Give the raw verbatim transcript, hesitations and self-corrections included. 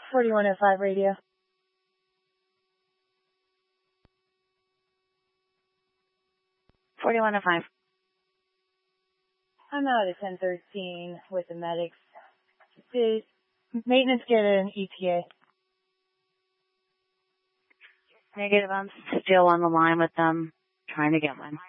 forty-one oh five radio. forty-one oh five. I'm out at ten thirteen with the medics. Did maintenance get an E T A? Negative. I'm still on the line with them, trying to get one.